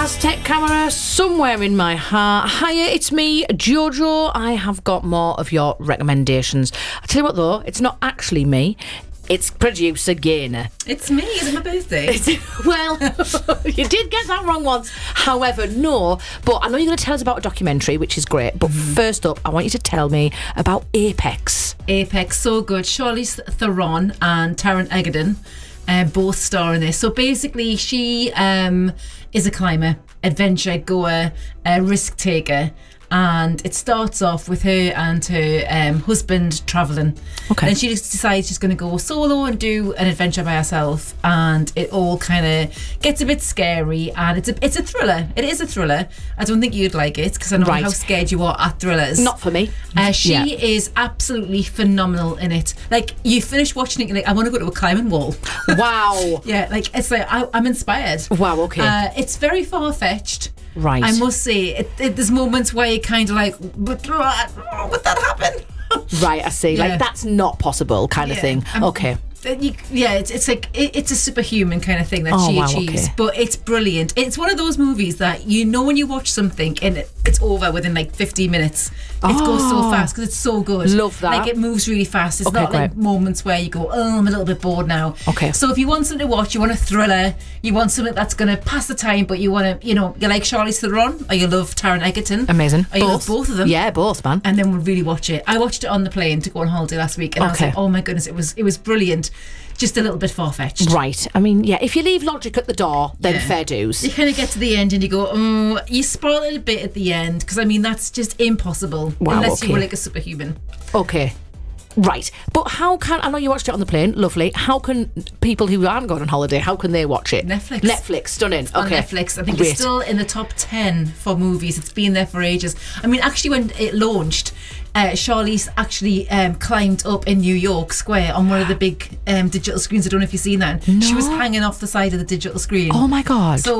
Aztec camera somewhere in my heart. Hiya, it's me, Jojo. I have got more of your recommendations. I tell you what though, it's not actually me. It's producer Gaynor. It's me. Is it my birthday? Well, you did get that wrong once. However, no. But I know you're going to tell us about a documentary, which is great. But first up, I want you to tell me about Apex. Apex, so good. Charlize Theron and Taron Egerton both star in this. So basically, she is a climber, adventure goer, risk taker. And it starts off with her and her husband travelling. Okay. And she just decides she's going to go solo and do an adventure by herself. And it all kind of gets a bit scary. And it's a thriller. It is a thriller. I don't think you'd like it because I know how scared you are at thrillers. Not for me. She is absolutely phenomenal in it. Like, you finish watching it, you're like, I want to go to a climbing wall. Wow. Yeah, like, it's like, I'm inspired. Wow, okay. It's very far-fetched. Right. I must say, there's moments where you're kind of like, would that happen? Right, I see. Yeah. Like, that's not possible kind of thing. Okay. It's like it's a superhuman kind of thing that she achieves, but it's brilliant. It's one of those movies that you know when you watch something and it's over within like 15 minutes. It goes so fast because it's so good. Love that. Like, it moves really fast. It's not like moments where you go, oh, I'm a little bit bored now. Okay. So if you want something to watch, you want a thriller, you want something that's going to pass the time, but you want to, you like Charlize Theron or you love Taron Egerton. Amazing. Or you love both of them. Yeah, both, man. And then we'll really watch it. I watched it on the plane to go on holiday last week, and I was like, oh my goodness, it was brilliant. Just a little bit far-fetched. Right. I mean, yeah, if you leave logic at the door, then fair dues. You kind of get to the end and you go, oh, you spoil it a bit at the end, because I mean, that's just impossible unless you were like a superhuman. Okay. Right. But how can, I know you watched it on the plane, lovely. How can people who aren't going on holiday, how can they watch it? Netflix, stunning. On Netflix. I think it's still in the top 10 for movies. It's been there for ages. I mean, actually, when it launched, Charlize actually climbed up in New York Square on one of the big digital screens. I don't know if you've seen that. No. She was hanging off the side of the digital screen. Oh my God. So